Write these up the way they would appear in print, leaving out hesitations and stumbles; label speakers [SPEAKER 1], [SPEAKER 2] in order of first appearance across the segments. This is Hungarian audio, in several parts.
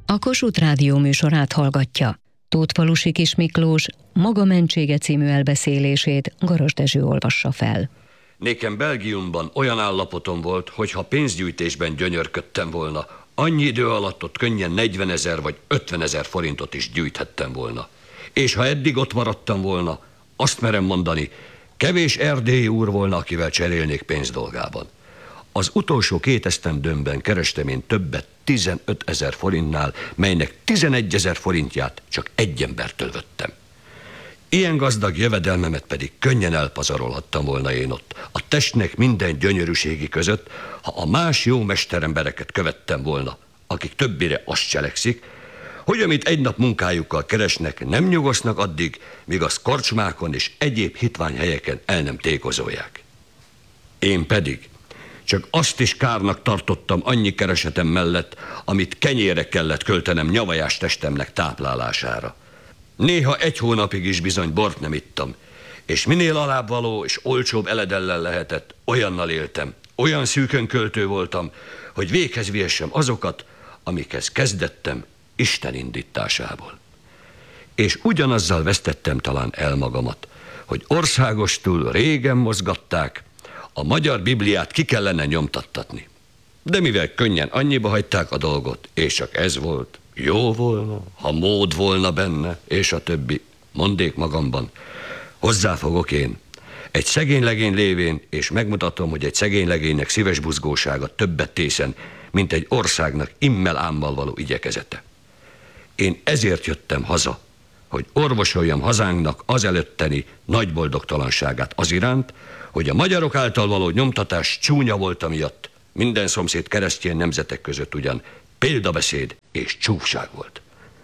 [SPEAKER 1] A Kossuth Rádió műsorát hallgatja. Tótfalusi Kis Miklós Maga mentsége című elbeszélését Garas Dezső olvassa fel.
[SPEAKER 2] Nékem Belgiumban olyan állapotom volt, hogy ha pénzgyűjtésben gyönyörködtem volna, annyi idő alatt ott könnyen 40 000 vagy 50 000 forintot is gyűjthettem volna. És ha eddig ott maradtam volna, azt merem mondani, kevés erdélyi úr volna, akivel cserélnék pénzdolgában. Az utolsó 2 esztendőmben kerestem én többet 15 000 forintnál, melynek 11 000 forintját csak egy embertől vettem. Ilyen gazdag jövedelmemet pedig könnyen elpazarolhattam volna én ott, a testnek minden gyönyörűségi között, ha a más jó mesterembereket követtem volna, akik többire azt cselekszik, hogy amit egy nap munkájukkal keresnek, nem nyugosznak addig, míg az korcsmákon és egyéb hitványhelyeken el nem tékozolják. Én pedig csak azt is kárnak tartottam annyi keresetem mellett, amit kenyérre kellett költenem nyavajás testemnek táplálására. Néha 1 hónapig is bizony bort nem ittam, és minél alábbvaló és olcsóbb eledellel lehetett, olyannal éltem, olyan szűkön költő voltam, hogy véghez vihessem azokat, amikhez kezdettem Isten indításából. És ugyanazzal vesztettem talán el magamat, hogy országostul régen mozgatták, a magyar Bibliát ki kellene nyomtattatni. De mivel könnyen annyiba hagyták a dolgot, és csak ez volt, jó volna, ha mód volna benne, és a többi, mondék magamban, hozzáfogok én, egy szegény legény lévén, és megmutatom, hogy egy szegény legénynek szíves buzgósága többet tészen, mint egy országnak immel-ámmal való igyekezete. Én ezért jöttem haza, hogy orvosoljam hazánknak az előtteni nagy boldogtalanságát az iránt, hogy a magyarok által való nyomtatás csúnya volt amiatt, minden szomszéd keresztény nemzetek között ugyan példabeszéd és csúfság volt.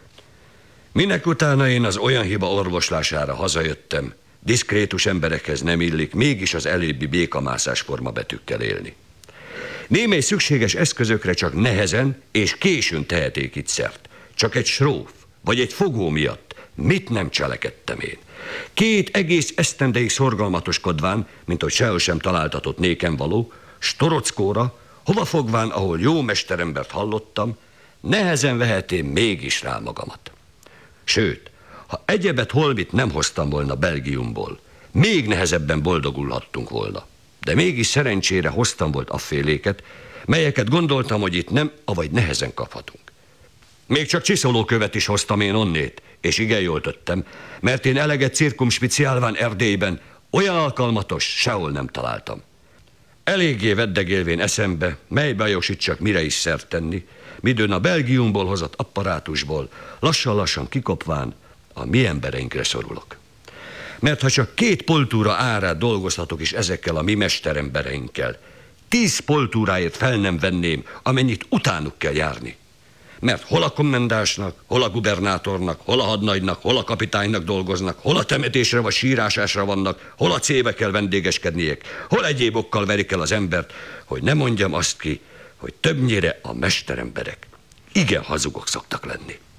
[SPEAKER 2] Minek utána én az olyan hiba orvoslására hazajöttem, diszkrétus emberekhez nem illik mégis az előbbi békamászás forma betűkkel élni. Némely szükséges eszközökre csak nehezen és későn teheték itt szert. Csak egy sróf vagy egy fogó miatt mit nem cselekedtem én? 2 egész esztendeig szorgalmatoskodván, mint hogy sehol sem találtatott nékem való, Storockóra, hova fogván, ahol jó mesterembert hallottam, nehezen vehetém mégis rá magamat. Sőt, ha egyebet holmit nem hoztam volna Belgiumból, még nehezebben boldogulhattunk volna. De mégis szerencsére hoztam volt afféléket, melyeket gondoltam, hogy itt nem, avagy nehezen kaphatunk. Még csak csiszolókövet is hoztam én onnét, és igen jól tettem, mert én eleget cirkumspiciálván Erdélyben olyan alkalmatos sehol nem találtam. Eléggé veddegélvén eszembe, mely bajosítsak mire is szert tenni, midőn a Belgiumból hozott apparátusból lassan-lassan kikopván a mi embereinkre szorulok. Mert ha csak 2 poltúra árát dolgozhatok is ezekkel a mi mesterembereinkkel, 10 poltúráért fel nem venném, amennyit utánuk kell járni. Mert hol a kommendásnak, hol a gubernátornak, hol a hadnagynak, hol a kapitánynak dolgoznak, hol a temetésre vagy sírásásra vannak, hol a cébe kell vendégeskedniek, hol egyéb okkal verik el az embert, hogy ne mondjam azt ki, hogy többnyire a mesteremberek igen hazugok szoktak lenni.